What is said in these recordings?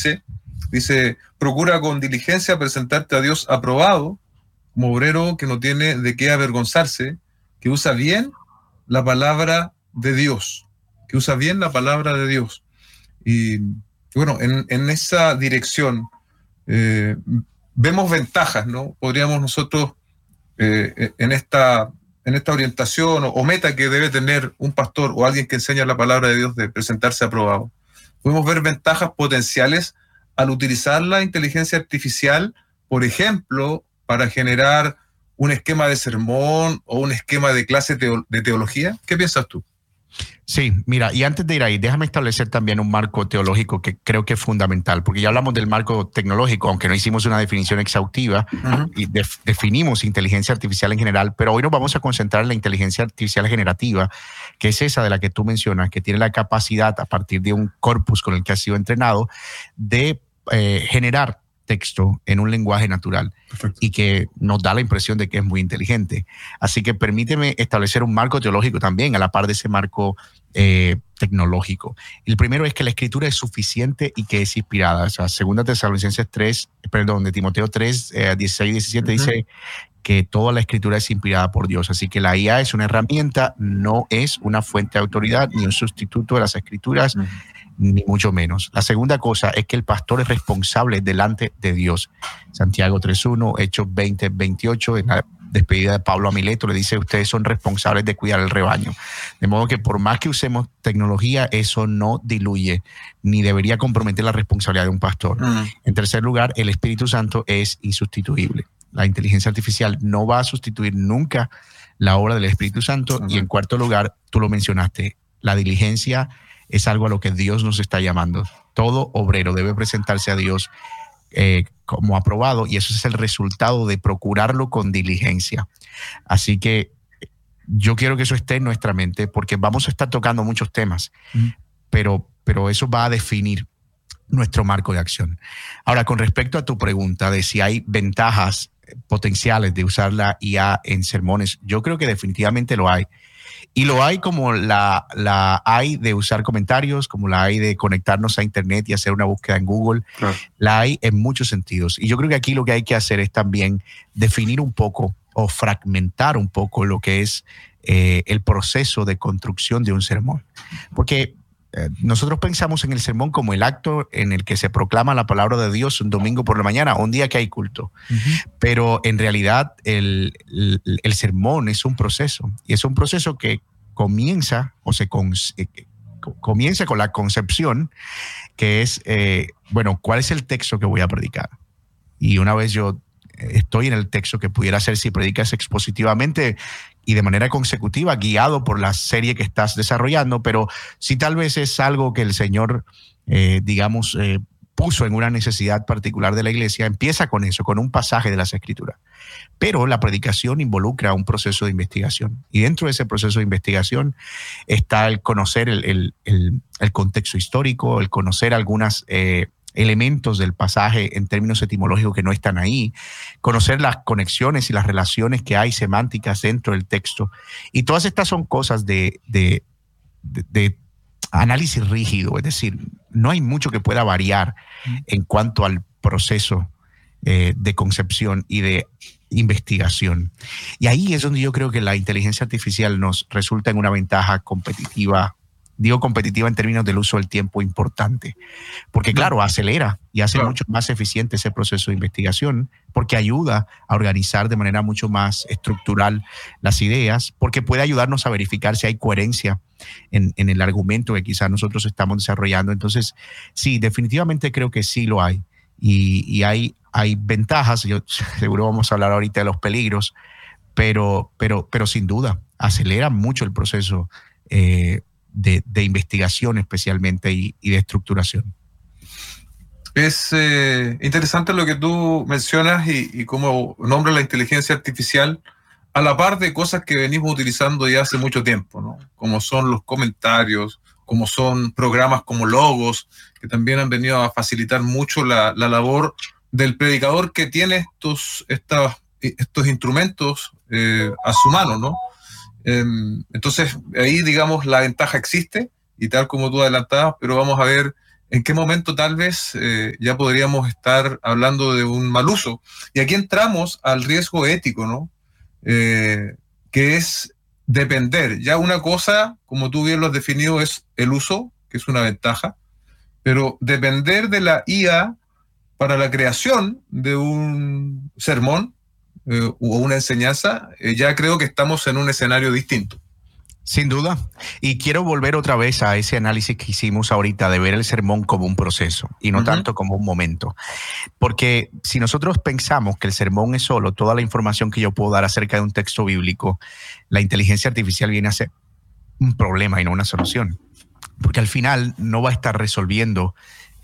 dice, procura con diligencia presentarte a Dios aprobado, como obrero que no tiene de qué avergonzarse, que usa bien la palabra de Dios, Y bueno, en esa dirección vemos ventajas, ¿no? Podríamos nosotros, en esta orientación o meta que debe tener un pastor o alguien que enseña la palabra de Dios de presentarse aprobado, podemos ver ventajas potenciales al utilizar la inteligencia artificial, por ejemplo, para generar un esquema de sermón o un esquema de clase de teología. ¿Qué piensas tú? Sí, mira, y antes de ir ahí, déjame establecer también un marco teológico que creo que es fundamental, porque ya hablamos del marco tecnológico, aunque no hicimos una definición exhaustiva, y definimos inteligencia artificial en general, pero hoy nos vamos a concentrar en la inteligencia artificial generativa, que es esa de la que tú mencionas, que tiene la capacidad, a partir de un corpus con el que ha sido entrenado, de generar texto en un lenguaje natural. Perfecto. Y que nos da la impresión de que es muy inteligente. Así que permíteme establecer un marco teológico también a la par de ese marco tecnológico. El primero es que la escritura es suficiente y que es inspirada. O sea, de Timoteo 3, 16 y 17 dice que toda la escritura es inspirada por Dios. Así que la IA es una herramienta, no es una fuente de autoridad ni un sustituto de las escrituras, ni mucho menos. La segunda cosa es que el pastor es responsable delante de Dios. Santiago 3.1, Hechos 20:28, en la despedida de Pablo a Mileto le dice: ustedes son responsables de cuidar el rebaño. De modo que por más que usemos tecnología, eso no diluye ni debería comprometer la responsabilidad de un pastor. En tercer lugar, el Espíritu Santo es insustituible. La inteligencia artificial no va a sustituir nunca la obra del Espíritu Santo. Y en cuarto lugar, tú lo mencionaste, la diligencia es algo a lo que Dios nos está llamando. Todo obrero debe presentarse a Dios como aprobado, y eso es el resultado de procurarlo con diligencia. Así que yo quiero que eso esté en nuestra mente, porque vamos a estar tocando muchos temas, pero eso va a definir nuestro marco de acción. Ahora, con respecto a tu pregunta de si hay ventajas potenciales de usar la IA en sermones, yo creo que definitivamente lo hay. Y lo hay como la hay de usar comentarios, como la hay de conectarnos a internet y hacer una búsqueda en Google. Claro. La hay en muchos sentidos. Y yo creo que aquí lo que hay que hacer es también definir un poco o fragmentar un poco lo que es el proceso de construcción de un sermón. Porque nosotros pensamos en el sermón como el acto en el que se proclama la palabra de Dios un domingo por la mañana, un día que hay culto. Pero en realidad el sermón es un proceso, y es un proceso que comienza con la concepción, que es, ¿cuál es el texto que voy a predicar? Y una vez yo estoy en el texto, que pudiera ser, si predicas expositivamente y de manera consecutiva, guiado por la serie que estás desarrollando, pero si tal vez es algo que el Señor, puso en una necesidad particular de la iglesia, empieza con eso, con un pasaje de las Escrituras. Pero la predicación involucra un proceso de investigación, y dentro de ese proceso de investigación está el conocer el contexto histórico, el conocer algunas elementos del pasaje en términos etimológicos que no están ahí, conocer las conexiones y las relaciones que hay semánticas dentro del texto. Y todas estas son cosas de análisis rígido, es decir, no hay mucho que pueda variar en cuanto al proceso de concepción y de investigación. Y ahí es donde yo creo que la inteligencia artificial nos resulta en una ventaja competitiva. Digo competitiva en términos del uso del tiempo, importante, porque claro, acelera y hace mucho más eficiente ese proceso de investigación, porque ayuda a organizar de manera mucho más estructural las ideas, porque puede ayudarnos a verificar si hay coherencia en el argumento que quizás nosotros estamos desarrollando. Entonces, sí, definitivamente creo que sí lo hay, y hay ventajas. Yo seguro vamos a hablar ahorita de los peligros, pero sin duda acelera mucho el proceso de investigación especialmente y de estructuración. Es interesante lo que tú mencionas y cómo nombras la inteligencia artificial a la par de cosas que venimos utilizando ya hace mucho tiempo, ¿no? Como son los comentarios, como son programas como Logos, que también han venido a facilitar mucho la labor del predicador que tiene estos instrumentos a su mano, ¿no? Entonces, ahí, digamos, la ventaja existe, y tal como tú adelantabas, pero vamos a ver en qué momento tal vez ya podríamos estar hablando de un mal uso. Y aquí entramos al riesgo ético, ¿no? Que es depender. Ya una cosa, como tú bien lo has definido, es el uso, que es una ventaja, pero depender de la IA para la creación de un sermón o una enseñanza, ya creo que estamos en un escenario distinto. Sin duda. Y quiero volver otra vez a ese análisis que hicimos ahorita de ver el sermón como un proceso y no tanto como un momento. Porque si nosotros pensamos que el sermón es solo toda la información que yo puedo dar acerca de un texto bíblico, la inteligencia artificial viene a ser un problema y no una solución. Porque al final no va a estar resolviendo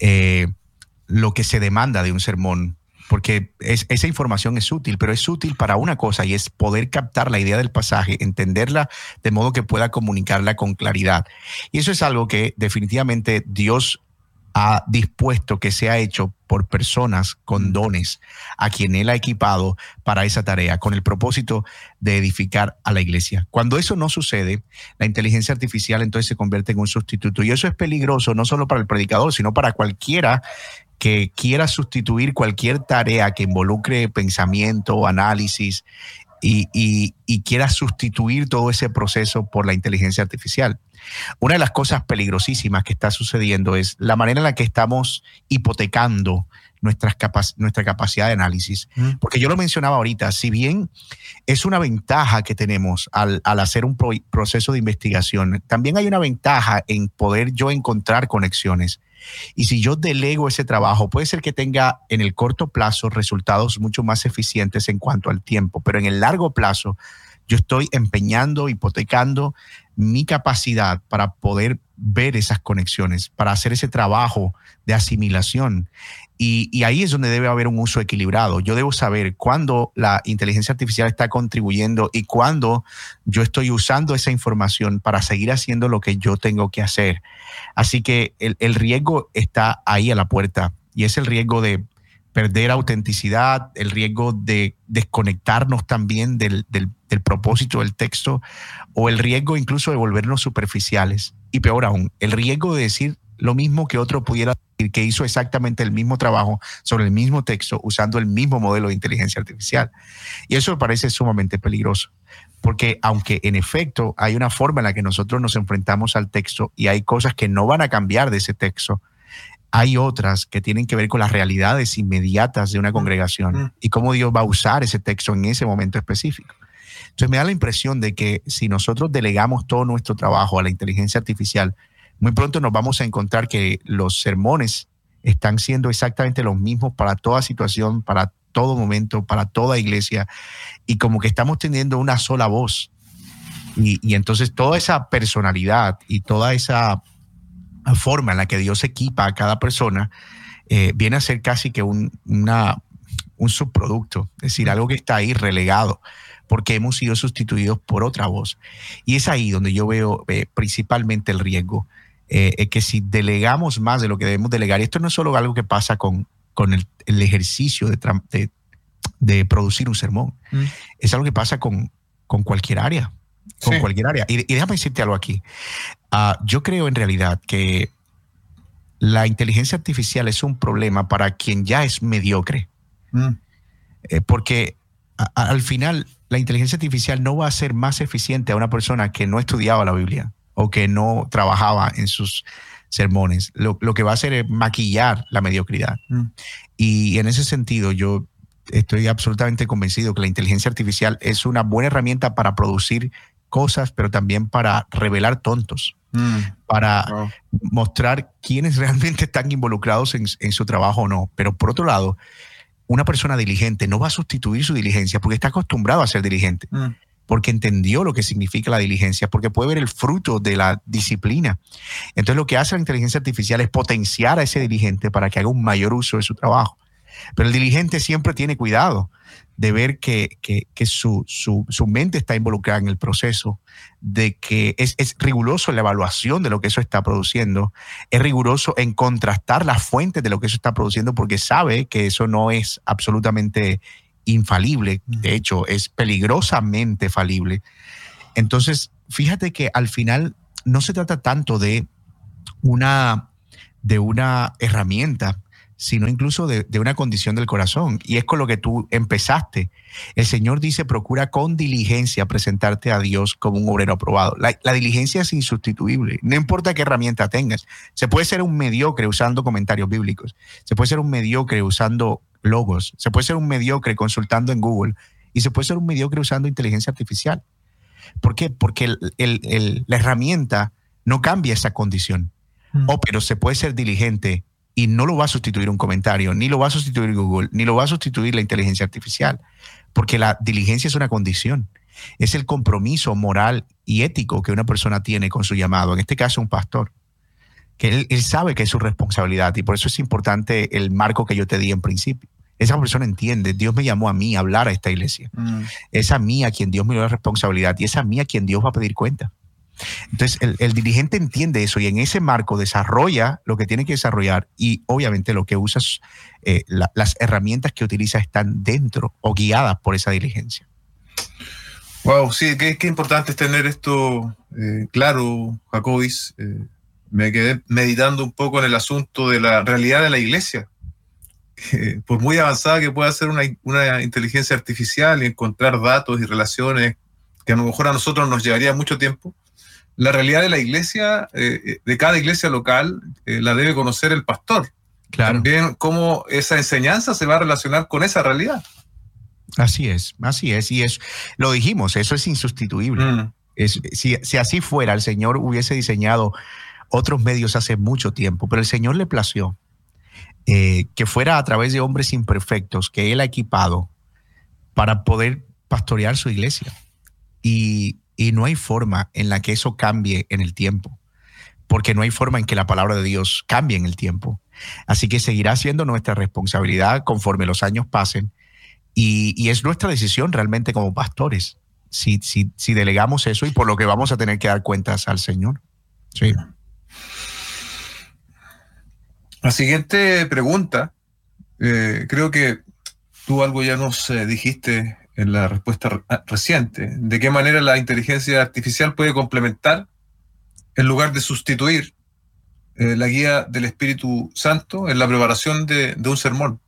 lo que se demanda de un sermón. Porque esa información es útil, pero es útil para una cosa y es poder captar la idea del pasaje, entenderla de modo que pueda comunicarla con claridad. Y eso es algo que definitivamente Dios ha dispuesto que sea hecho por personas con dones a quien Él ha equipado para esa tarea, con el propósito de edificar a la iglesia. Cuando eso no sucede, la inteligencia artificial entonces se convierte en un sustituto. Y eso es peligroso no solo para el predicador, sino para cualquiera que quiera sustituir cualquier tarea que involucre pensamiento, análisis y quiera sustituir todo ese proceso por la inteligencia artificial. Una de las cosas peligrosísimas que está sucediendo es la manera en la que estamos hipotecando nuestra capacidad de análisis. Porque yo lo mencionaba ahorita, si bien es una ventaja que tenemos al hacer un proceso de investigación, también hay una ventaja en poder yo encontrar conexiones. Y si yo delego ese trabajo, puede ser que tenga en el corto plazo resultados mucho más eficientes en cuanto al tiempo, pero en el largo plazo yo estoy empeñando, hipotecando mi capacidad para poder ver esas conexiones, para hacer ese trabajo de asimilación. Y ahí es donde debe haber un uso equilibrado. Yo debo saber cuándo la inteligencia artificial está contribuyendo y cuándo yo estoy usando esa información para seguir haciendo lo que yo tengo que hacer. Así que el riesgo está ahí a la puerta y es el riesgo de perder autenticidad, el riesgo de desconectarnos también del propósito del texto o el riesgo incluso de volvernos superficiales. Y peor aún, el riesgo de decir lo mismo que otro pudiera decir, que hizo exactamente el mismo trabajo sobre el mismo texto usando el mismo modelo de inteligencia artificial. Y eso me parece sumamente peligroso, porque aunque en efecto hay una forma en la que nosotros nos enfrentamos al texto y hay cosas que no van a cambiar de ese texto, hay otras que tienen que ver con las realidades inmediatas de una congregación y cómo Dios va a usar ese texto en ese momento específico. Entonces me da la impresión de que si nosotros delegamos todo nuestro trabajo a la inteligencia artificial, muy pronto nos vamos a encontrar que los sermones están siendo exactamente los mismos para toda situación, para todo momento, para toda iglesia, y como que estamos teniendo una sola voz. Y entonces toda esa personalidad y toda esa forma en la que Dios equipa a cada persona viene a ser casi que un subproducto, es decir, algo que está ahí relegado porque hemos sido sustituidos por otra voz. Y es ahí donde yo veo principalmente el riesgo, que si delegamos más de lo que debemos delegar, y esto no es solo algo que pasa con el ejercicio de producir un sermón, es algo que pasa con cualquier área. Con cualquier área. Y déjame decirte algo aquí. Yo creo en realidad que la inteligencia artificial es un problema para quien ya es mediocre. Porque al final la inteligencia artificial no va a ser más eficiente a una persona que no estudiaba la Biblia o que no trabajaba en sus sermones. Lo que va a hacer es maquillar la mediocridad. Y en ese sentido yo estoy absolutamente convencido que la inteligencia artificial es una buena herramienta para producir cosas, pero también para revelar tontos, para mostrar quiénes realmente están involucrados en su trabajo o no. Pero por otro lado, una persona diligente no va a sustituir su diligencia porque está acostumbrado a ser diligente, porque entendió lo que significa la diligencia, porque puede ver el fruto de la disciplina. Entonces lo que hace la inteligencia artificial es potenciar a ese diligente para que haga un mayor uso de su trabajo. Pero el diligente siempre tiene cuidado de ver que su mente está involucrada en el proceso, de que es riguroso en la evaluación de lo que eso está produciendo, es riguroso en contrastar las fuentes de lo que eso está produciendo, porque sabe que eso no es absolutamente infalible, de hecho es peligrosamente falible. Entonces, fíjate que al final no se trata tanto de una de una herramienta, sino incluso de una condición del corazón. Y es con lo que tú empezaste. El Señor dice, procura con diligencia presentarte a Dios como un obrero aprobado. La diligencia es insustituible. No importa qué herramienta tengas. Se puede ser un mediocre usando comentarios bíblicos. Se puede ser un mediocre usando logos. Se puede ser un mediocre consultando en Google. Y se puede ser un mediocre usando inteligencia artificial. ¿Por qué? Porque la herramienta no cambia esa condición. Pero se puede ser diligente y no lo va a sustituir un comentario, ni lo va a sustituir Google, ni lo va a sustituir la inteligencia artificial, porque la diligencia es una condición, es el compromiso moral y ético que una persona tiene con su llamado, en este caso un pastor, que él sabe que es su responsabilidad y por eso es importante el marco que yo te di en principio. Esa persona entiende, Dios me llamó a mí a hablar a esta iglesia, es a mí a quien Dios me dio la responsabilidad y es a mí a quien Dios va a pedir cuenta. Entonces, el dirigente entiende eso y en ese marco desarrolla lo que tiene que desarrollar y obviamente lo que usas, las herramientas que utiliza están dentro o guiadas por esa diligencia. Wow, sí, qué importante es tener esto claro, Jacobis. Me quedé meditando un poco en el asunto de la realidad de la iglesia. Por muy avanzada que pueda ser una inteligencia artificial y encontrar datos y relaciones que a lo mejor a nosotros nos llevaría mucho tiempo, la realidad de la iglesia, de cada iglesia local, la debe conocer el pastor. Claro. También cómo esa enseñanza se va a relacionar con esa realidad. Así es. Y lo dijimos, eso es insustituible. Si así fuera, el Señor hubiese diseñado otros medios hace mucho tiempo, pero el Señor le plació que fuera a través de hombres imperfectos que Él ha equipado para poder pastorear su iglesia. Y no hay forma en la que eso cambie en el tiempo, porque no hay forma en que la palabra de Dios cambie en el tiempo. Así que seguirá siendo nuestra responsabilidad conforme los años pasen y es nuestra decisión realmente como pastores si delegamos eso y por lo que vamos a tener que dar cuentas al Señor. Sí. La siguiente pregunta, creo que tú algo ya nos dijiste en la respuesta reciente. ¿De qué manera la inteligencia artificial puede complementar, en lugar de sustituir, la guía del Espíritu Santo en la preparación de un sermón?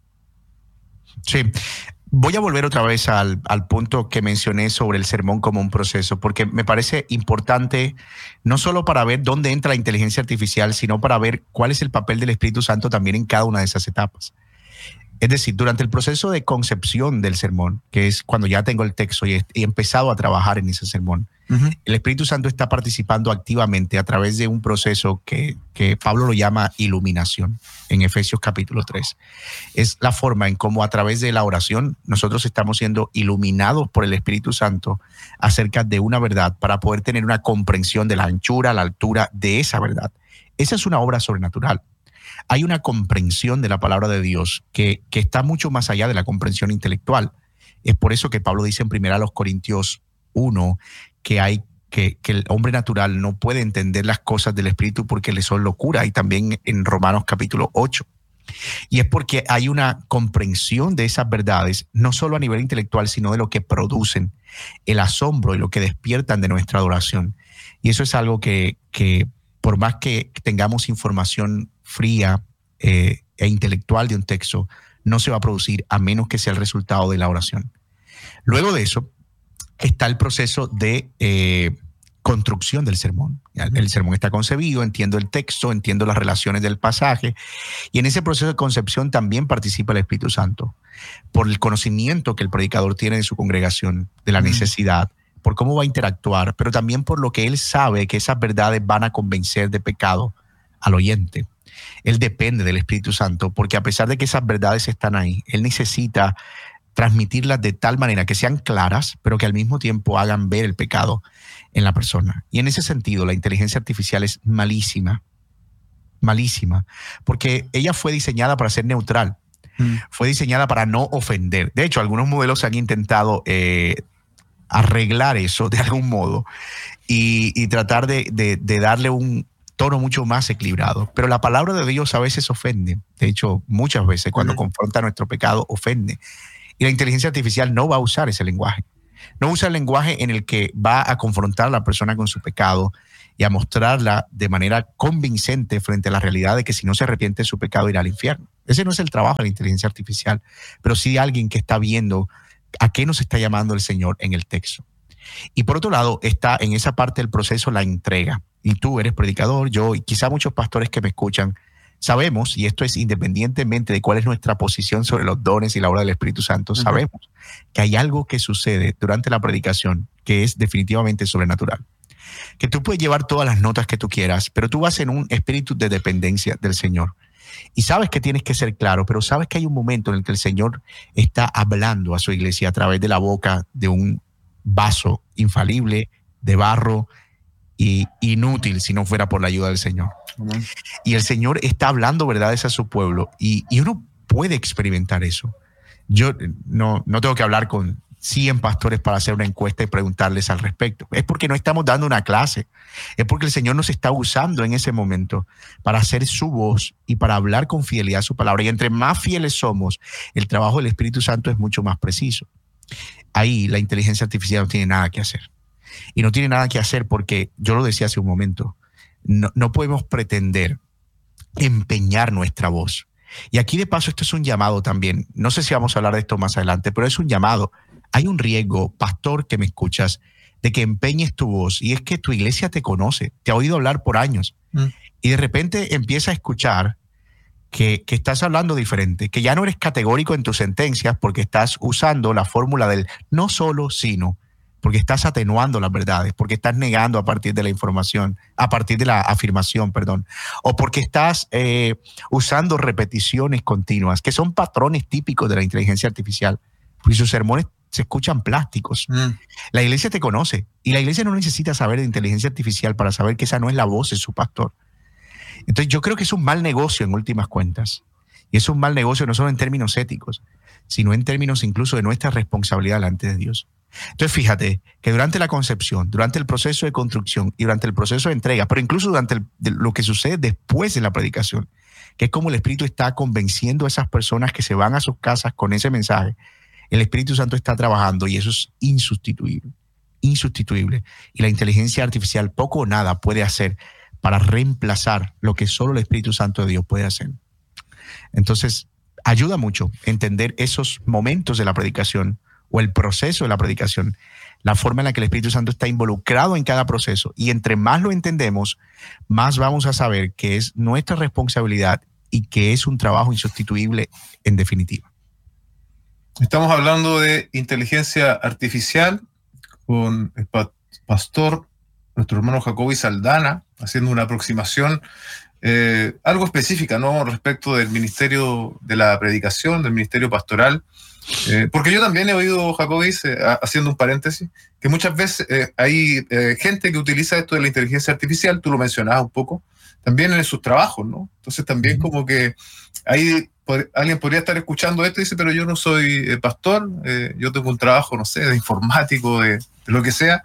Sí. Voy a volver otra vez al punto que mencioné sobre el sermón como un proceso, porque me parece importante no solo para ver dónde entra la inteligencia artificial, sino para ver cuál es el papel del Espíritu Santo también en cada una de esas etapas. Es decir, durante el proceso de concepción del sermón, que es cuando ya tengo el texto y he empezado a trabajar en ese sermón, el Espíritu Santo está participando activamente a través de un proceso que Pablo lo llama iluminación en Efesios capítulo 3. Es la forma en cómo a través de la oración nosotros estamos siendo iluminados por el Espíritu Santo acerca de una verdad para poder tener una comprensión de la anchura, la altura de esa verdad. Esa es una obra sobrenatural. Hay una comprensión de la palabra de Dios que está mucho más allá de la comprensión intelectual. Es por eso que Pablo dice en 1 Corintios 1 que el hombre natural no puede entender las cosas del Espíritu porque le son locura, y también en Romanos capítulo 8. Y es porque hay una comprensión de esas verdades, no solo a nivel intelectual, sino de lo que producen, el asombro y lo que despiertan de nuestra adoración. Y eso es algo que por más que tengamos información fría e intelectual de un texto, no se va a producir a menos que sea el resultado de la oración. Luego de eso está el proceso de construcción del sermón. El sermón está concebido, entiendo el texto, entiendo las relaciones del pasaje, y en ese proceso de concepción también participa el Espíritu Santo, por el conocimiento que el predicador tiene de su congregación, de la necesidad, por cómo va a interactuar, pero también por lo que él sabe que esas verdades van a convencer de pecado al oyente. Él depende del Espíritu Santo, porque a pesar de que esas verdades están ahí, él necesita transmitirlas de tal manera que sean claras, pero que al mismo tiempo hagan ver el pecado en la persona. Y en ese sentido, la inteligencia artificial es malísima, porque ella fue diseñada para ser neutral, fue diseñada para no ofender. De hecho, algunos modelos han intentado arreglar eso de algún modo y tratar de darle un tono mucho más equilibrado. Pero la palabra de Dios a veces ofende. De hecho, muchas veces cuando confronta nuestro pecado, ofende. Y la inteligencia artificial no va a usar ese lenguaje. No usa el lenguaje en el que va a confrontar a la persona con su pecado y a mostrarla de manera convincente frente a la realidad de que si no se arrepiente de su pecado irá al infierno. Ese no es el trabajo de la inteligencia artificial, pero sí alguien que está viendo a qué nos está llamando el Señor en el texto. Y por otro lado está en esa parte del proceso la entrega. Y tú eres predicador, yo y quizá muchos pastores que me escuchan, sabemos, y esto es independientemente de cuál es nuestra posición sobre los dones y la obra del Espíritu Santo, sabemos que hay algo que sucede durante la predicación que es definitivamente sobrenatural. Que tú puedes llevar todas las notas que tú quieras, pero tú vas en un espíritu de dependencia del Señor. Y sabes que tienes que ser claro, pero sabes que hay un momento en el que el Señor está hablando a su iglesia a través de la boca de un vaso infalible, de barro y inútil si no fuera por la ayuda del Señor. Y el Señor está hablando verdades a su pueblo y uno puede experimentar eso. Yo no tengo que hablar con 100 pastores para hacer una encuesta y preguntarles al respecto. Es porque no estamos dando una clase. Es porque el Señor nos está usando en ese momento para hacer su voz y para hablar con fidelidad a su palabra. Y entre más fieles somos, el trabajo del Espíritu Santo es mucho más preciso. Ahí la inteligencia artificial no tiene nada que hacer. Y no tiene nada que hacer porque, yo lo decía hace un momento, no podemos pretender empeñar nuestra voz. Y aquí de paso esto es un llamado también. No sé si vamos a hablar de esto más adelante, pero es un llamado. Hay un riesgo, pastor que me escuchas, de que empeñes tu voz. Y es que tu iglesia te conoce, te ha oído hablar por años. Y de repente empieza a escuchar que estás hablando diferente, que ya no eres categórico en tus sentencias porque estás usando la fórmula del no solo, sino, porque estás atenuando las verdades, porque estás negando a partir de la información, a partir de la afirmación, perdón, o porque estás usando repeticiones continuas, que son patrones típicos de la inteligencia artificial, porque sus sermones se escuchan plásticos. La iglesia te conoce y la iglesia no necesita saber de inteligencia artificial para saber que esa no es la voz de su pastor. Entonces yo creo que es un mal negocio en últimas cuentas. Y es un mal negocio no solo en términos éticos, sino en términos incluso de nuestra responsabilidad delante de Dios. Entonces fíjate que durante la concepción, durante el proceso de construcción y durante el proceso de entrega, pero incluso durante lo que sucede después de la predicación, que es como el Espíritu está convenciendo a esas personas que se van a sus casas con ese mensaje, el Espíritu Santo está trabajando y eso es insustituible, insustituible. Y la inteligencia artificial poco o nada puede hacer para reemplazar lo que solo el Espíritu Santo de Dios puede hacer. Entonces, ayuda mucho entender esos momentos de la predicación o el proceso de la predicación, la forma en la que el Espíritu Santo está involucrado en cada proceso. Y entre más lo entendemos, más vamos a saber que es nuestra responsabilidad y que es un trabajo insustituible en definitiva. Estamos hablando de inteligencia artificial con el pastor, nuestro hermano Jacoby Saldana, haciendo una aproximación algo específica, ¿no?, respecto del ministerio de la predicación, del ministerio pastoral. Porque yo también he oído, Jacoby, haciendo un paréntesis, que muchas veces hay gente que utiliza esto de la inteligencia artificial, tú lo mencionabas un poco, también en sus trabajos, ¿no? Entonces también como que ahí alguien podría estar escuchando esto y dice, pero yo no soy pastor, yo tengo un trabajo, no sé, de informático, de lo que sea,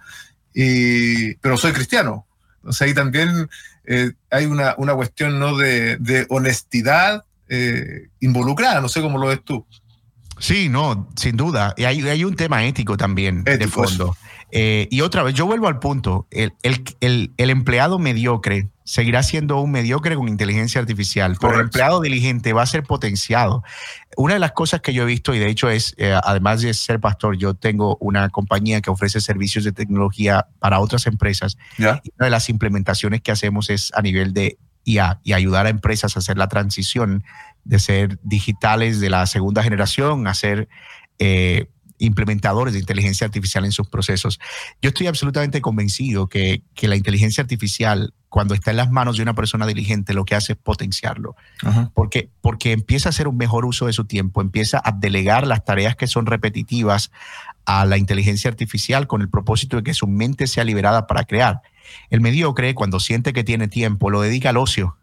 pero soy cristiano. Entonces ahí también hay una cuestión, ¿no?, de honestidad involucrada, no sé cómo lo ves tú. Sí, no, sin duda. Y hay un tema ético también de fondo. Y otra vez, yo vuelvo al punto. El empleado mediocre seguirá siendo un mediocre con inteligencia artificial, pero el empleado diligente va a ser potenciado. Una de las cosas que yo he visto, y de hecho es, además de ser pastor, yo tengo una compañía que ofrece servicios de tecnología para otras empresas. ¿Ya? Y una de las implementaciones que hacemos es a nivel de IA y ayudar a empresas a hacer la transición de ser digitales de la segunda generación a ser implementadores de inteligencia artificial en sus procesos. Yo estoy absolutamente convencido que la inteligencia artificial, cuando está en las manos de una persona diligente, lo que hace es potenciarlo. Uh-huh. Porque empieza a hacer un mejor uso de su tiempo, empieza a delegar las tareas que son repetitivas a la inteligencia artificial con el propósito de que su mente sea liberada para crear. El mediocre, cuando siente que tiene tiempo, lo dedica al ocio.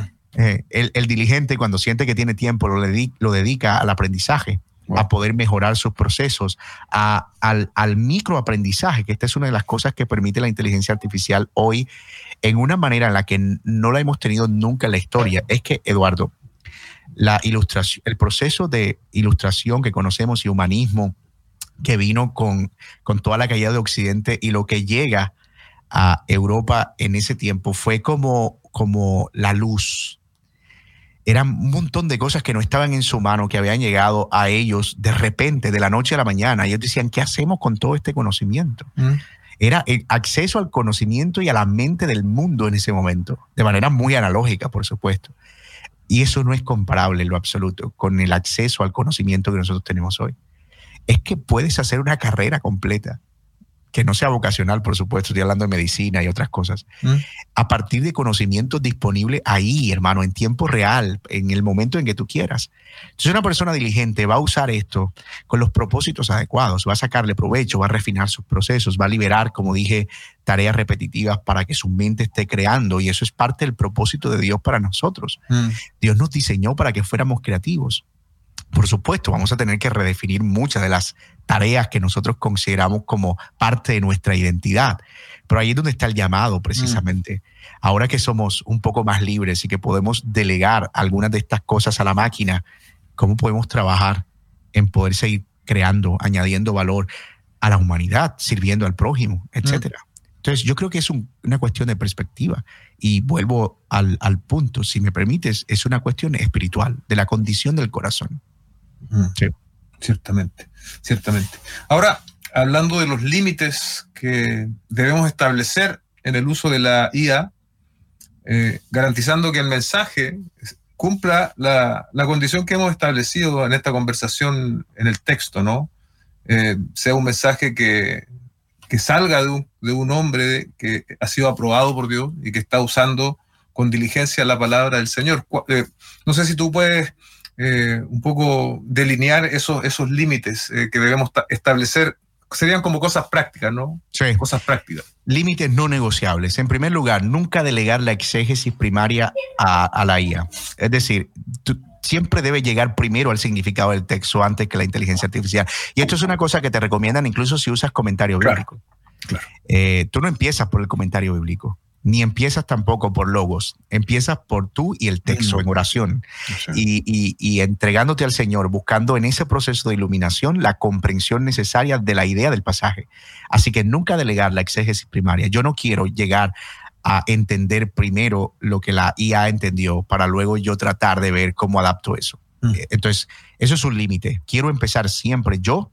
El diligente, cuando siente que tiene tiempo, lo dedica al aprendizaje, a poder mejorar sus procesos, al microaprendizaje, que esta es una de las cosas que permite la inteligencia artificial hoy en una manera en la que no la hemos tenido nunca en la historia. Es que, Eduardo, la ilustración, el proceso de ilustración que conocemos y humanismo que vino con toda la caída de Occidente y lo que llega a Europa en ese tiempo fue como la luz. Eran un montón de cosas que no estaban en su mano, que habían llegado a ellos de repente, de la noche a la mañana. Ellos decían, ¿qué hacemos con todo este conocimiento? Era el acceso al conocimiento y a la mente del mundo en ese momento, de manera muy analógica, por supuesto. Y eso no es comparable en lo absoluto con el acceso al conocimiento que nosotros tenemos hoy. Es que puedes hacer una carrera completa, que no sea vocacional, por supuesto, estoy hablando de medicina y otras cosas, a partir de conocimientos disponibles ahí, hermano, en tiempo real, en el momento en que tú quieras. Entonces, una persona diligente va a usar esto con los propósitos adecuados, va a sacarle provecho, va a refinar sus procesos, va a liberar, como dije, tareas repetitivas para que su mente esté creando, y eso es parte del propósito de Dios para nosotros. Dios nos diseñó para que fuéramos creativos. Por supuesto, vamos a tener que redefinir muchas de las tareas que nosotros consideramos como parte de nuestra identidad. Pero ahí es donde está el llamado, precisamente. Ahora que somos un poco más libres y que podemos delegar algunas de estas cosas a la máquina, ¿cómo podemos trabajar en poder seguir creando, añadiendo valor a la humanidad, sirviendo al prójimo, etcétera? Entonces, yo creo que es una cuestión de perspectiva. Y vuelvo al punto, si me permites, es una cuestión espiritual, de la condición del corazón. Sí. Ciertamente. Ahora, hablando de los límites que debemos establecer en el uso de la IA, garantizando que el mensaje cumpla la condición que hemos establecido en esta conversación en el texto, ¿no? Sea un mensaje que salga de un hombre que ha sido aprobado por Dios y que está usando con diligencia la palabra del Señor. No sé si tú puedes un poco delinear esos límites que debemos establecer. Serían como cosas prácticas, ¿no? Sí. Cosas prácticas. Límites no negociables. En primer lugar, nunca delegar la exégesis primaria a la IA. Es decir, tú siempre debes llegar primero al significado del texto antes que la inteligencia artificial. Y esto es una cosa que te recomiendan incluso si usas comentario bíblico. Claro. Tú no empiezas por el comentario bíblico, ni empiezas tampoco por logos. Empiezas por tú y el texto en oración. Sí. Y entregándote al Señor, buscando en ese proceso de iluminación la comprensión necesaria de la idea del pasaje. Así que nunca delegar la exégesis primaria. Yo no quiero llegar a entender primero lo que la IA entendió para luego yo tratar de ver cómo adapto eso. Entonces, eso es un límite. Quiero empezar siempre yo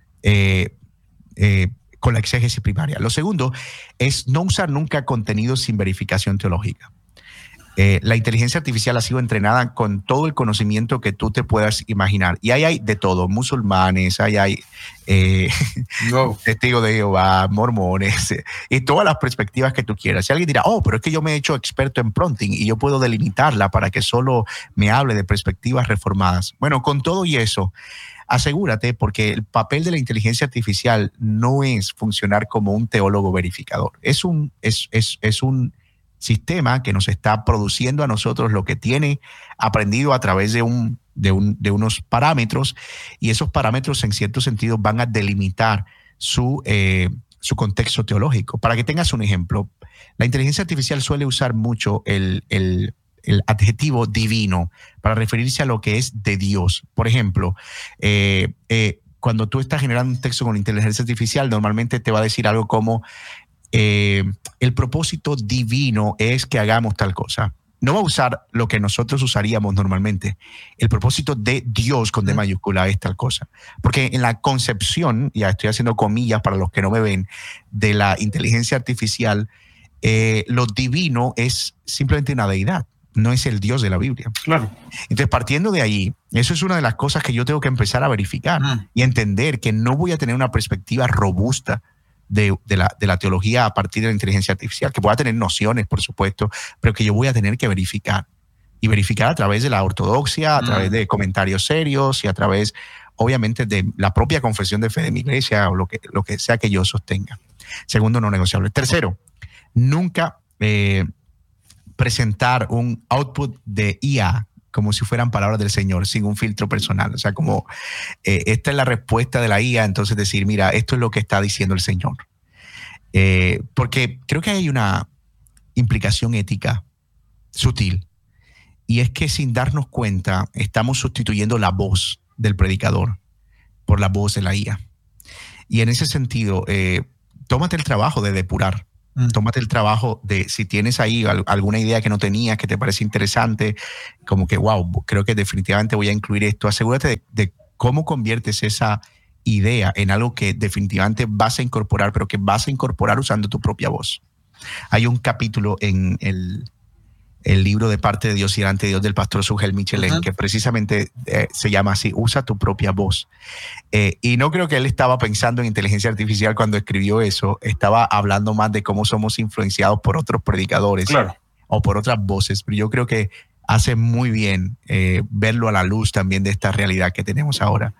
con la exégesis primaria. Lo segundo es no usar nunca contenido sin verificación teológica. La inteligencia artificial ha sido entrenada con todo el conocimiento que tú te puedas imaginar. Y ahí hay de todo, musulmanes, hay testigos de Jehová, mormones, y todas las perspectivas que tú quieras. Si alguien dirá, pero es que yo me he hecho experto en prompting y yo puedo delimitarla para que solo me hable de perspectivas reformadas. Bueno, con todo y eso, asegúrate, porque el papel de la inteligencia artificial no es funcionar como un teólogo verificador. Es un sistema que nos está produciendo a nosotros lo que tiene aprendido a través de unos parámetros, y esos parámetros en cierto sentido van a delimitar su contexto teológico. Para que tengas un ejemplo, la inteligencia artificial suele usar mucho el adjetivo divino para referirse a lo que es de Dios. Por ejemplo, cuando tú estás generando un texto con inteligencia artificial, normalmente te va a decir algo como el propósito divino es que hagamos tal cosa. No va a usar lo que nosotros usaríamos normalmente. El propósito de Dios con D mayúscula es tal cosa. Porque en la concepción, ya estoy haciendo comillas para los que no me ven, de la inteligencia artificial, lo divino es simplemente una deidad. No es el Dios de la Biblia. Claro. Entonces, partiendo de ahí, eso es una de las cosas que yo tengo que empezar a verificar y entender que no voy a tener una perspectiva robusta de la teología a partir de la inteligencia artificial, que pueda tener nociones, por supuesto, pero que yo voy a tener que verificar. Y verificar a través de la ortodoxia, a través de comentarios serios y a través, obviamente, de la propia confesión de fe de mi iglesia o lo que sea que yo sostenga. Segundo, no negociable. Tercero, nunca presentar un output de IA como si fueran palabras del Señor, sin un filtro personal. O sea, como esta es la respuesta de la IA, entonces decir, mira, esto es lo que está diciendo el Señor. Porque creo que hay una implicación ética sutil, y es que sin darnos cuenta estamos sustituyendo la voz del predicador por la voz de la IA. Y en ese sentido, tómate el trabajo de depurar Tómate el trabajo de, si tienes ahí alguna idea que no tenías, que te parece interesante, como que, wow, creo que definitivamente voy a incluir esto. Asegúrate de cómo conviertes esa idea en algo que definitivamente vas a incorporar, pero que vas a incorporar usando tu propia voz. Hay un capítulo en el libro De parte de Dios y delante de Dios del pastor Sugel Michelén, que precisamente se llama así, usa tu propia voz. Y no creo que él estaba pensando en inteligencia artificial cuando escribió eso, estaba hablando más de cómo somos influenciados por otros predicadores, claro, o por otras voces, pero yo creo que hace muy bien verlo a la luz también de esta realidad que tenemos ahora.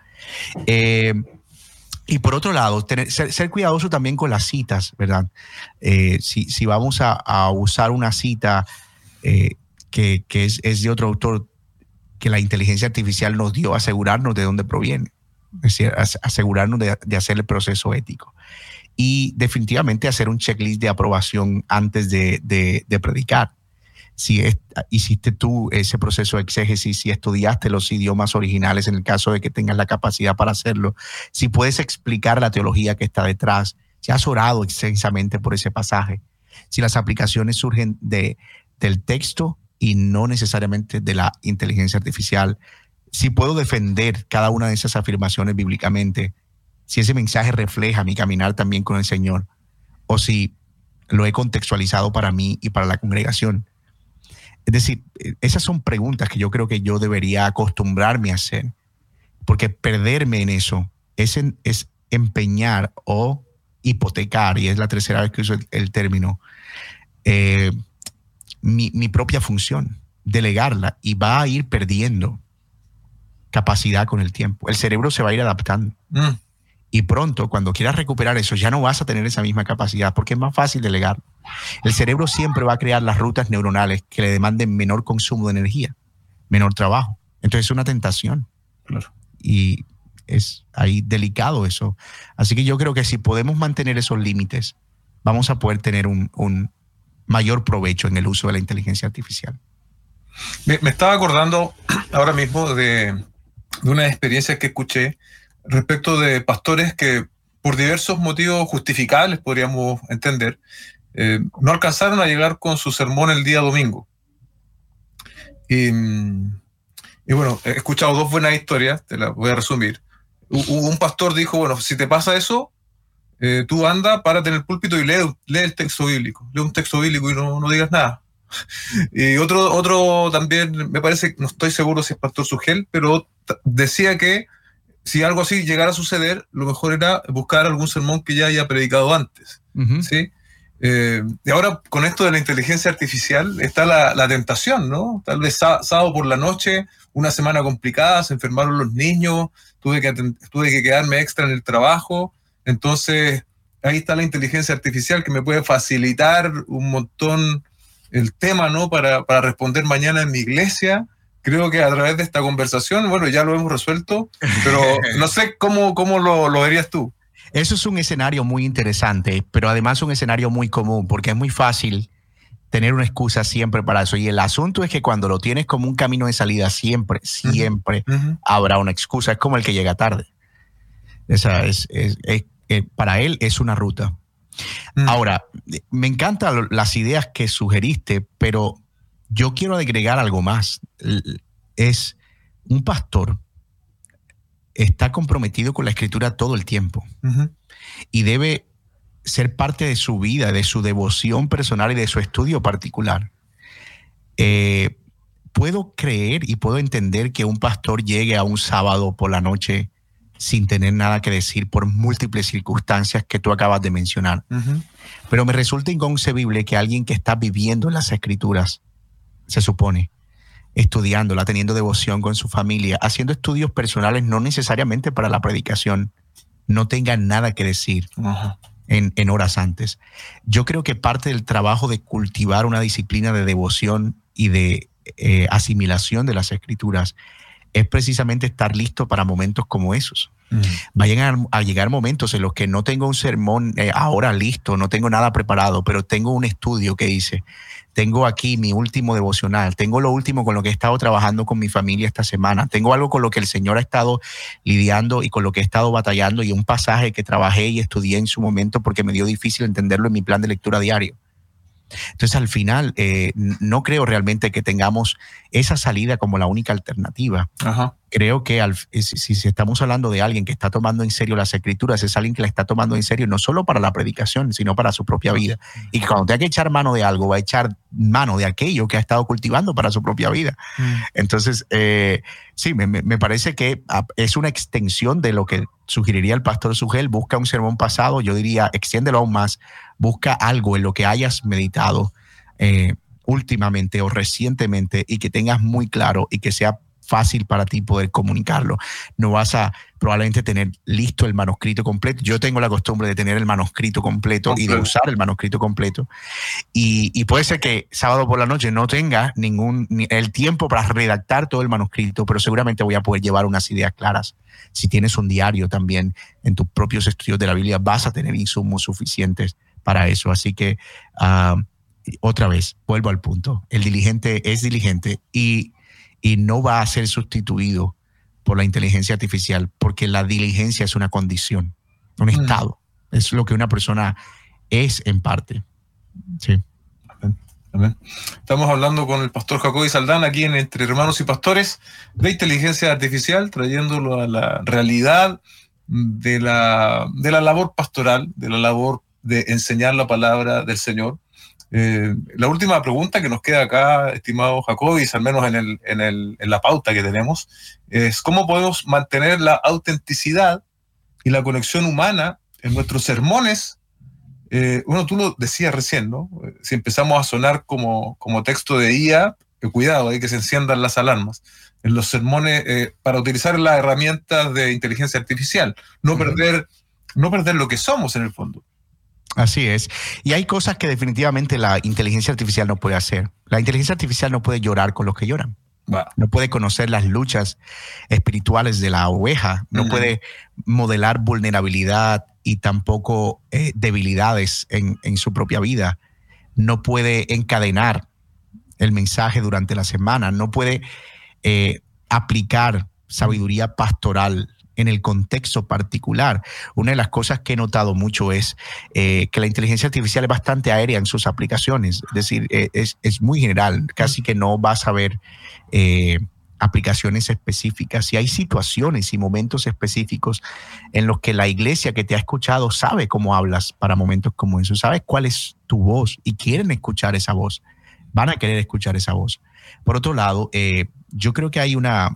Y por otro lado, ser cuidadoso también con las citas, ¿verdad? Si vamos a usar una cita que es de otro autor que la inteligencia artificial nos dio, asegurarnos de dónde proviene, es decir, asegurarnos de hacer el proceso ético y definitivamente hacer un checklist de aprobación antes de predicar. Si hiciste tú ese proceso de exégesis, si estudiaste los idiomas originales en el caso de que tengas la capacidad para hacerlo, si puedes explicar la teología que está detrás, si has orado extensamente por ese pasaje, si las aplicaciones surgen del texto y no necesariamente de la inteligencia artificial, si puedo defender cada una de esas afirmaciones bíblicamente, si ese mensaje refleja mi caminar también con el Señor, o si lo he contextualizado para mí y para la congregación. Es decir, esas son preguntas que yo creo que yo debería acostumbrarme a hacer, porque perderme en eso es empeñar o hipotecar, y es la tercera vez que uso el término, mi propia función, delegarla, y va a ir perdiendo capacidad con el tiempo. El cerebro se va a ir adaptando. Y pronto, cuando quieras recuperar eso, ya no vas a tener esa misma capacidad porque es más fácil delegar. El cerebro siempre va a crear las rutas neuronales que le demanden menor consumo de energía, menor trabajo. Entonces es una tentación. Claro. Y es ahí delicado eso. Así que yo creo que si podemos mantener esos límites, vamos a poder tener un mayor provecho en el uso de la inteligencia artificial. Me estaba acordando ahora mismo de una experiencia que escuché respecto de pastores que por diversos motivos justificables, podríamos entender, no alcanzaron a llegar con su sermón el día domingo. Y bueno, he escuchado dos buenas historias, te las voy a resumir. Un pastor dijo, bueno, si te pasa eso, tú anda, párate en el púlpito y lee el texto bíblico. Lee un texto bíblico y no digas nada. Y otro también, me parece, no estoy seguro si es pastor Sugel, pero decía que si algo así llegara a suceder, lo mejor era buscar algún sermón que ya haya predicado antes. ¿Sí? Y ahora con esto de la inteligencia artificial está la tentación, ¿no? Tal vez sábado por la noche, una semana complicada, se enfermaron los niños, tuve que quedarme extra en el trabajo, entonces ahí está la inteligencia artificial que me puede facilitar un montón el tema, ¿no? Para responder mañana en mi iglesia. Creo que a través de esta conversación, bueno, ya lo hemos resuelto, pero no sé cómo lo verías tú. Eso es un escenario muy interesante, pero además un escenario muy común, porque es muy fácil tener una excusa siempre para eso. Y el asunto es que cuando lo tienes como un camino de salida, siempre habrá una excusa. Es como el que llega tarde. Esa para él es una ruta. Ahora, me encantan las ideas que sugeriste, pero yo quiero agregar algo más. Es un pastor está comprometido con la escritura todo el tiempo y debe ser parte de su vida, de su devoción personal y de su estudio particular. Puedo creer y puedo entender que un pastor llegue a un sábado por la noche sin tener nada que decir por múltiples circunstancias que tú acabas de mencionar. Pero me resulta inconcebible que alguien que está viviendo las escrituras, se supone, estudiándola, teniendo devoción con su familia, haciendo estudios personales no necesariamente para la predicación, no tenga nada que decir en horas antes. Yo creo que parte del trabajo de cultivar una disciplina de devoción y de asimilación de las escrituras es precisamente estar listo para momentos como esos. Vayan a llegar momentos en los que no tengo un sermón ahora listo, no tengo nada preparado, pero tengo un estudio que hice tengo aquí mi último devocional, tengo lo último con lo que he estado trabajando con mi familia esta semana, tengo algo con lo que el Señor ha estado lidiando y con lo que he estado batallando, y un pasaje que trabajé y estudié en su momento porque me dio difícil entenderlo en mi plan de lectura diario. Entonces, al final, no creo realmente que tengamos esa salida como la única alternativa. Ajá. Creo que si estamos hablando de alguien que está tomando en serio las Escrituras, es alguien que la está tomando en serio no solo para la predicación, sino para su propia vida. Y que cuando tenga que echar mano de algo, va a echar mano de aquello que ha estado cultivando para su propia vida. Entonces, sí, me parece que es una extensión de lo que sugeriría el pastor Sugel. Busca un sermón pasado, yo diría, extiéndelo aún más. Busca algo en lo que hayas meditado últimamente o recientemente y que tengas muy claro y que sea fácil para ti poder comunicarlo. No vas a probablemente tener listo el manuscrito completo. Yo tengo la costumbre de tener el manuscrito completo y de usar el manuscrito completo. Y puede ser que sábado por la noche no tenga el tiempo para redactar todo el manuscrito, pero seguramente voy a poder llevar unas ideas claras. Si tienes un diario también en tus propios estudios de la Biblia, vas a tener insumos suficientes para eso. Así que, otra vez, vuelvo al punto. El diligente es diligente y no va a ser sustituido por la inteligencia artificial, porque la diligencia es una condición, un estado. Es lo que una persona es en parte. Sí. Amén. Estamos hablando con el pastor Jacoby Saldaña aquí en Entre Hermanos y Pastores de inteligencia artificial, trayéndolo a la realidad de la labor pastoral, de la labor de enseñar la palabra del Señor. La última pregunta que nos queda acá, estimado Jacoby, al menos en la pauta que tenemos, es cómo podemos mantener la autenticidad y la conexión humana en nuestros sermones. Bueno, tú lo decías recién, ¿no? Si empezamos a sonar como texto de IA, cuidado, hay que se enciendan las alarmas. En los sermones, para utilizar las herramientas de inteligencia artificial, no perder lo que somos en el fondo. Así es. Y hay cosas que definitivamente la inteligencia artificial no puede hacer. La inteligencia artificial no puede llorar con los que lloran. No puede conocer las luchas espirituales de la oveja. No puede modelar vulnerabilidad y tampoco debilidades en su propia vida. No puede encadenar el mensaje durante la semana. No puede aplicar sabiduría pastoral en el contexto particular. Una de las cosas que he notado mucho es que la inteligencia artificial es bastante aérea en sus aplicaciones. Es decir, es muy general. Casi que no vas a ver aplicaciones específicas. Y hay situaciones y momentos específicos en los que la iglesia que te ha escuchado sabe cómo hablas para momentos como esos. Sabes cuál es tu voz y quieren escuchar esa voz. Van a querer escuchar esa voz. Por otro lado, yo creo que hay una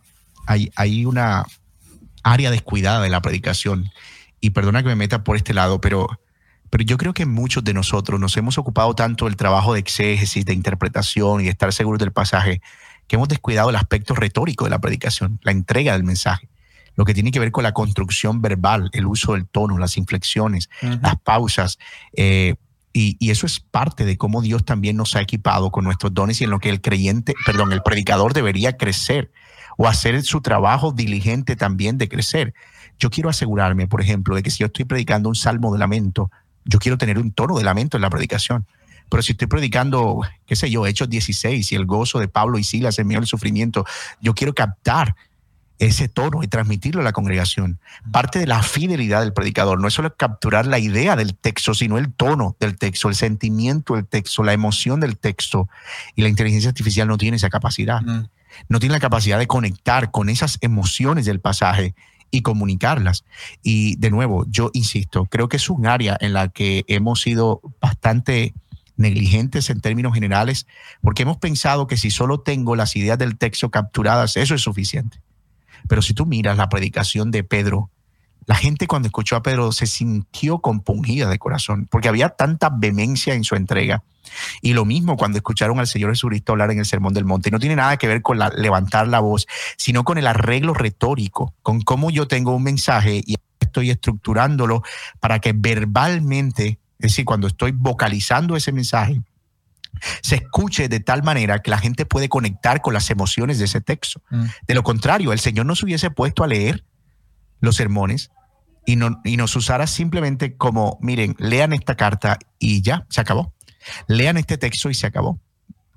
área descuidada de la predicación, y perdona que me meta por este lado, pero yo creo que muchos de nosotros nos hemos ocupado tanto del trabajo de exégesis, de interpretación y de estar seguros del pasaje, que hemos descuidado el aspecto retórico de la predicación, la entrega del mensaje, lo que tiene que ver con la construcción verbal, el uso del tono, las inflexiones, las pausas, y eso es parte de cómo Dios también nos ha equipado con nuestros dones y en lo que el predicador debería crecer o hacer su trabajo diligente también de crecer. Yo quiero asegurarme, por ejemplo, de que si yo estoy predicando un salmo de lamento, yo quiero tener un tono de lamento en la predicación. Pero si estoy predicando, qué sé yo, Hechos 16 y el gozo de Pablo y Silas en medio del sufrimiento, yo quiero captar ese tono y transmitirlo a la congregación. Parte de la fidelidad del predicador no es solo capturar la idea del texto, sino el tono del texto, el sentimiento del texto, la emoción del texto. Y la inteligencia artificial no tiene esa capacidad. No tiene la capacidad de conectar con esas emociones del pasaje y comunicarlas. Y de nuevo, yo insisto, creo que es un área en la que hemos sido bastante negligentes en términos generales, porque hemos pensado que si solo tengo las ideas del texto capturadas, eso es suficiente. Pero si tú miras la predicación de Pedro, la gente cuando escuchó a Pedro se sintió compungida de corazón, porque había tanta vehemencia en su entrega. Y lo mismo cuando escucharon al Señor Jesucristo hablar en el Sermón del Monte. No tiene nada que ver con levantar la voz, sino con el arreglo retórico, con cómo yo tengo un mensaje y estoy estructurándolo para que verbalmente, es decir, cuando estoy vocalizando ese mensaje, se escuche de tal manera que la gente puede conectar con las emociones de ese texto. De lo contrario, el Señor no se hubiese puesto a leer los sermones y nos usara simplemente como, miren, lean esta carta y ya, se acabó. Lean este texto y se acabó.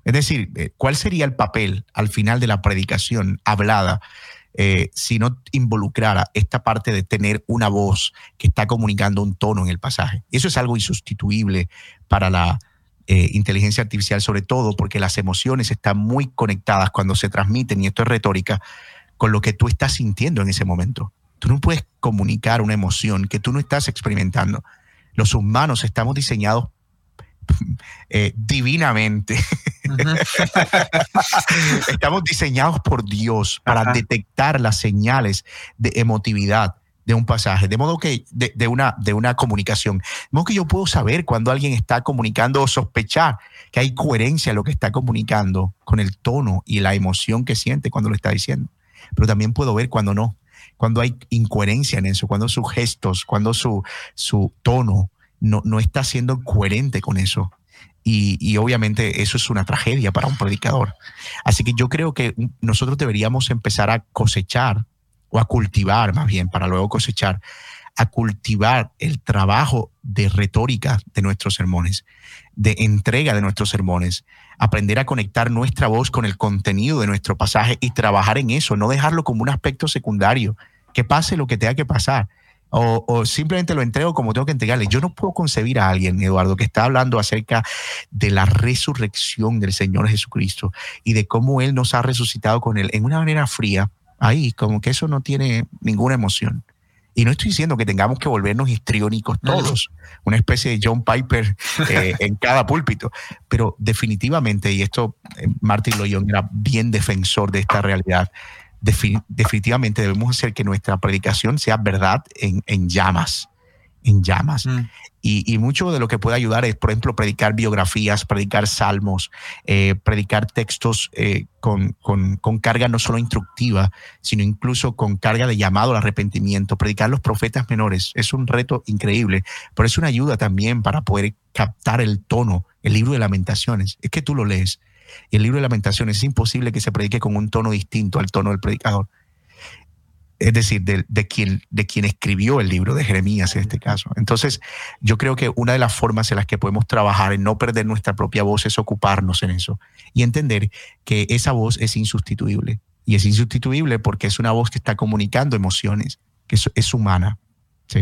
Es decir, ¿cuál sería el papel al final de la predicación hablada si no involucrara esta parte de tener una voz que está comunicando un tono en el pasaje? Eso es algo insustituible para la inteligencia artificial, sobre todo porque las emociones están muy conectadas cuando se transmiten, y esto es retórica, con lo que tú estás sintiendo en ese momento. Tú no puedes comunicar una emoción que tú no estás experimentando. Los humanos estamos diseñados divinamente. Estamos diseñados por Dios para detectar las señales de emotividad de un pasaje, de modo que de una comunicación. De modo que yo puedo saber cuando alguien está comunicando o sospechar que hay coherencia en lo que está comunicando con el tono y la emoción que siente cuando lo está diciendo. Pero también puedo ver cuando no, cuando hay incoherencia en eso, cuando sus gestos, cuando su tono no está siendo coherente con eso. Y obviamente eso es una tragedia para un predicador. Así que yo creo que nosotros deberíamos empezar a cosechar, o a cultivar más bien, para luego cosechar, a cultivar el trabajo de retórica de nuestros sermones, de entrega de nuestros sermones, aprender a conectar nuestra voz con el contenido de nuestro pasaje y trabajar en eso, no dejarlo como un aspecto secundario, que pase lo que tenga que pasar. O simplemente lo entrego como tengo que entregarle. Yo no puedo concebir a alguien, Eduardo, que está hablando acerca de la resurrección del Señor Jesucristo y de cómo Él nos ha resucitado con Él en una manera fría, ahí como que eso no tiene ninguna emoción. Y no estoy diciendo que tengamos que volvernos histriónicos todos, una especie de John Piper en cada púlpito, pero definitivamente, y esto Martin Lloyd era bien defensor de esta realidad, definitivamente debemos hacer que nuestra predicación sea verdad en llamas. Y mucho de lo que puede ayudar es, por ejemplo, predicar biografías, predicar salmos, predicar textos con carga no solo instructiva, sino incluso con carga de llamado al arrepentimiento. Predicar los profetas menores es un reto increíble, pero es una ayuda también para poder captar el tono. El libro de Lamentaciones, es que tú lo lees, y el libro de Lamentaciones es imposible que se predique con un tono distinto al tono del predicador. Es decir, de quien escribió el libro de Jeremías en este caso. Entonces, yo creo que una de las formas en las que podemos trabajar en no perder nuestra propia voz es ocuparnos en eso y entender que esa voz es insustituible. Y es insustituible porque es una voz que está comunicando emociones, que es humana. ¿Sí?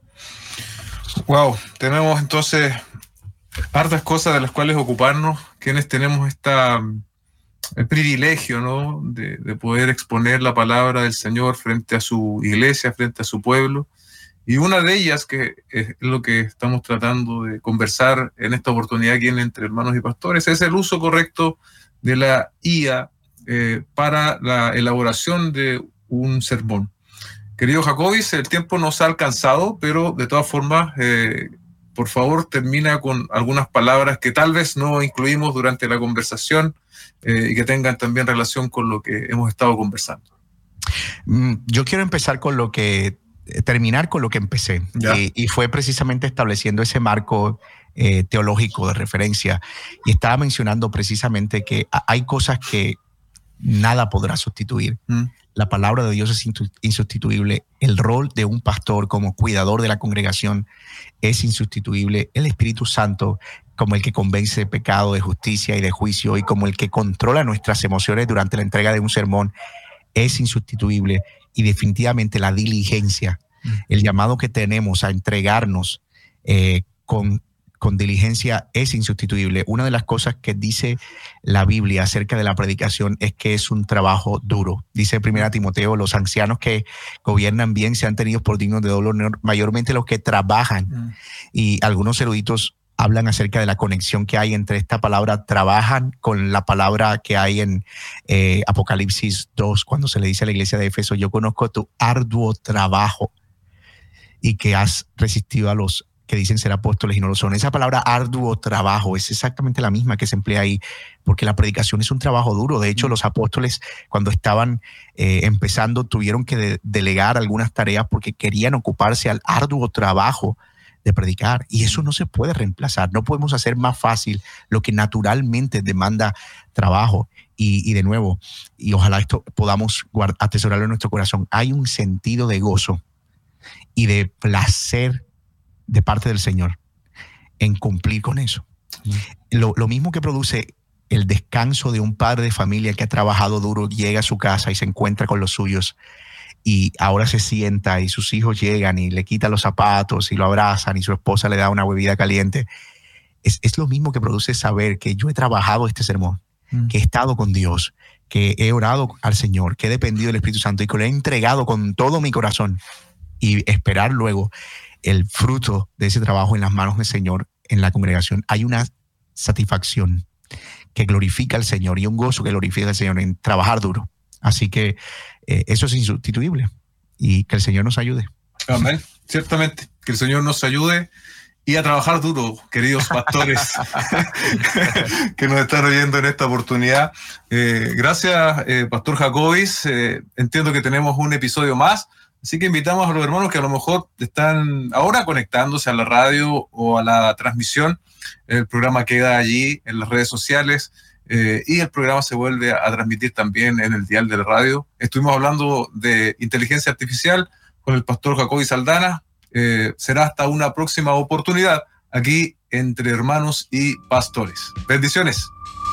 Wow, tenemos entonces hartas cosas de las cuales ocuparnos, quienes tenemos el privilegio, ¿no?, de poder exponer la palabra del Señor frente a su iglesia, frente a su pueblo. Y una de ellas, que es lo que estamos tratando de conversar en esta oportunidad aquí Entre Hermanos y Pastores, es el uso correcto de la IA para la elaboración de un sermón. Querido Jacobis, el tiempo nos ha alcanzado, pero de todas formas, por favor, termina con algunas palabras que tal vez no incluimos durante la conversación y que tengan también relación con lo que hemos estado conversando. Yo quiero terminar con lo que empecé, y fue precisamente estableciendo ese marco teológico de referencia, y estaba mencionando precisamente que hay cosas que nada podrá sustituir. La palabra de Dios es insustituible. El rol de un pastor como cuidador de la congregación es insustituible. El Espíritu Santo, como el que convence de pecado, de justicia y de juicio, y como el que controla nuestras emociones durante la entrega de un sermón, es insustituible. Y definitivamente la diligencia, el llamado que tenemos a entregarnos con diligencia es insustituible. Una de las cosas que dice la Biblia acerca de la predicación es que es un trabajo duro. Dice 1 Timoteo, los ancianos que gobiernan bien sean tenidos por dignos de dolor, mayormente los que trabajan. Y algunos eruditos hablan acerca de la conexión que hay entre esta palabra trabajan con la palabra que hay en Apocalipsis 2, cuando se le dice a la iglesia de Éfeso, yo conozco tu arduo trabajo y que has resistido a los que dicen ser apóstoles y no lo son. Esa palabra arduo trabajo es exactamente la misma que se emplea ahí, porque la predicación es un trabajo duro. De hecho, los apóstoles, cuando estaban empezando, tuvieron que delegar algunas tareas porque querían ocuparse al arduo trabajo de predicar, y eso no se puede reemplazar. No podemos hacer más fácil lo que naturalmente demanda trabajo. Y de nuevo, y ojalá esto podamos atesorarlo en nuestro corazón, hay un sentido de gozo y de placer de parte del Señor en cumplir con eso. Lo mismo que produce el descanso de un padre de familia que ha trabajado duro, llega a su casa y se encuentra con los suyos y ahora se sienta y sus hijos llegan y le quitan los zapatos y lo abrazan y su esposa le da una bebida caliente. Es lo mismo que produce saber que yo he trabajado este sermón, que he estado con Dios, que he orado al Señor, que he dependido del Espíritu Santo y que lo he entregado con todo mi corazón, y esperar luego el fruto de ese trabajo en las manos del Señor en la congregación. Hay una satisfacción que glorifica al Señor y un gozo que glorifica al Señor en trabajar duro. Así que eso es insustituible, y que el Señor nos ayude. Amén. Ciertamente, que el Señor nos ayude y a trabajar duro, queridos pastores que nos están oyendo en esta oportunidad. Gracias, Pastor Jacobis. Entiendo que tenemos un episodio más, así que invitamos a los hermanos que a lo mejor están ahora conectándose a la radio o a la transmisión. El programa queda allí en las redes sociales y el programa se vuelve a transmitir también en el dial de la radio. Estuvimos hablando de inteligencia artificial con el Pastor Jacobis Aldana. Será hasta una próxima oportunidad aquí entre hermanos y pastores. Bendiciones.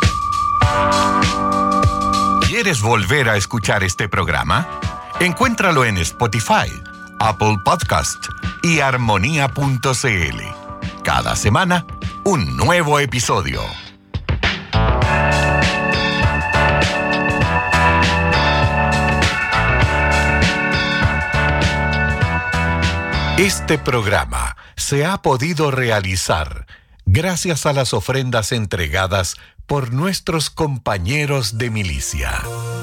¿Quieres volver a escuchar este programa? Encuéntralo en Spotify, Apple Podcast y Armonía.cl. Cada semana, un nuevo episodio. Este programa se ha podido realizar gracias a las ofrendas entregadas por nuestros compañeros de milicia.